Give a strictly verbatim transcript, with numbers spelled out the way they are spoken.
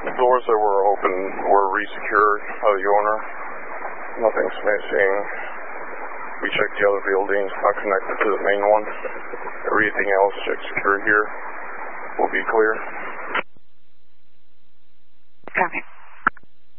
The doors that were open were resecured by the owner. Nothing's missing. We checked the other buildings, not connected to the main one. Everything else checked secure here will be clear. Copy.